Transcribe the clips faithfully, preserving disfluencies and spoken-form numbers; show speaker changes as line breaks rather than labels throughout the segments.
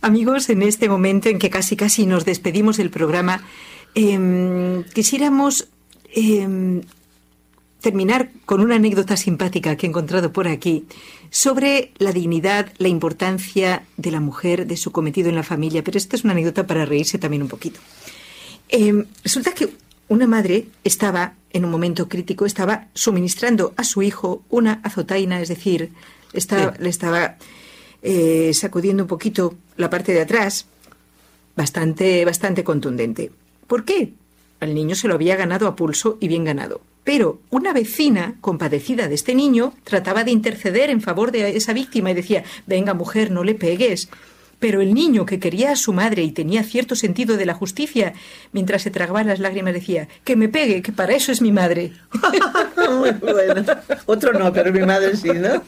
Amigos, en este momento en que casi casi nos despedimos del programa, eh, quisiéramos eh, terminar con una anécdota simpática que he encontrado por aquí sobre la dignidad, la importancia de la mujer, de su cometido en la familia. Pero esta es una anécdota para reírse también un poquito. Eh, resulta que una madre estaba, en un momento crítico, estaba suministrando a su hijo una azotaina, es decir, estaba, sí. le estaba eh, sacudiendo un poquito la parte de atrás, bastante, bastante contundente. ¿Por qué? El niño se lo había ganado a pulso y bien ganado. Pero una vecina, compadecida de este niño, trataba de interceder en favor de esa víctima y decía, venga mujer, no le pegues. Pero el niño, que quería a su madre y tenía cierto sentido de la justicia, mientras se tragaba las lágrimas decía, que me pegue, que para eso es mi madre.
Muy bueno. Otro no, pero mi madre sí, ¿no?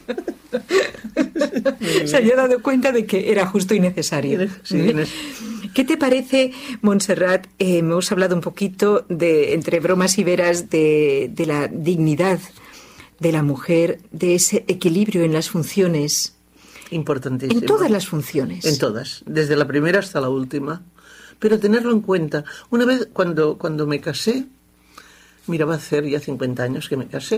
Se había dado cuenta de que era justo y necesario.
Sí,
¿Eh? ¿Qué te parece, Montserrat? Eh, hemos hablado un poquito, de, entre bromas y veras, de, de la dignidad de la mujer, de ese equilibrio en las funciones.
Importantísimo.
En todas las funciones.
En todas, desde la primera hasta la última. Pero tenerlo en cuenta. Una vez, cuando, cuando me casé, mira, va a hacer ya cincuenta años que me casé,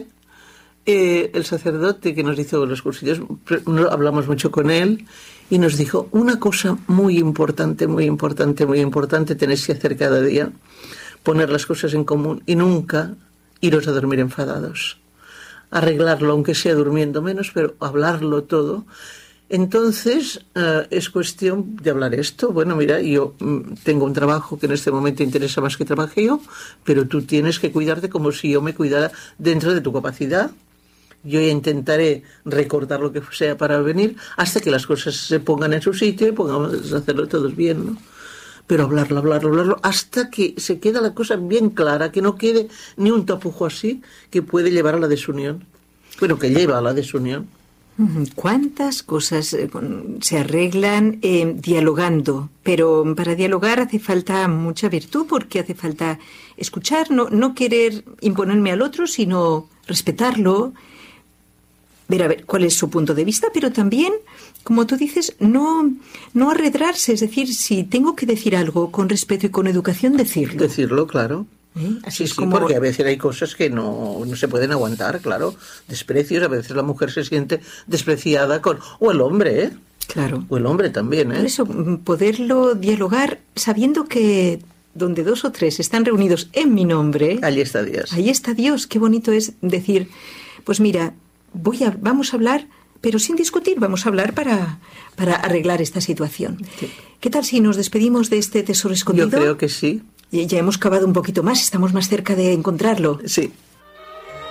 eh, el sacerdote que nos hizo los cursillos, hablamos mucho con él, y nos dijo, una cosa muy importante, muy importante, muy importante tenéis que hacer cada día, poner las cosas en común y nunca iros a dormir enfadados. Arreglarlo, aunque sea durmiendo menos, pero hablarlo todo. Entonces, uh, es cuestión de hablar esto. Bueno, mira, yo mm, tengo un trabajo que en este momento interesa más que trabaje yo, pero tú tienes que cuidarte como si yo me cuidara dentro de tu capacidad. Yo ya intentaré recortar lo que sea para venir hasta que las cosas se pongan en su sitio y pongamos a hacerlo todos bien, ¿no? Pero hablarlo, hablarlo, hablarlo, hasta que se queda la cosa bien clara, que no quede ni un tapujo así que puede llevar a la desunión. Bueno, que lleva a la desunión.
¿Cuántas cosas eh, se arreglan eh, dialogando? Pero para dialogar hace falta mucha virtud, porque hace falta escuchar, no, no querer imponerme al otro, sino respetarlo, ver a ver cuál es su punto de vista, pero también, como tú dices, no, no arredrarse. Es decir, si tengo que decir algo con respeto y con educación, decirlo.
Decirlo, claro.
¿Eh? Así
sí,
es
sí,
como...
porque a veces hay cosas que no, no se pueden aguantar, claro. Desprecios, a veces la mujer se siente despreciada con... O el hombre, ¿eh?
Claro.
O el hombre también, ¿eh?
Por eso, poderlo dialogar sabiendo que donde dos o tres están reunidos en mi nombre...
Allí está Dios.
Ahí está Dios. Qué bonito es decir, pues mira, voy a, vamos a hablar, pero sin discutir, vamos a hablar para, para arreglar esta situación. Sí. ¿Qué tal si nos despedimos de este tesoro escondido?
Yo creo que sí.
Ya hemos cavado un poquito más, estamos más cerca de encontrarlo.
Sí.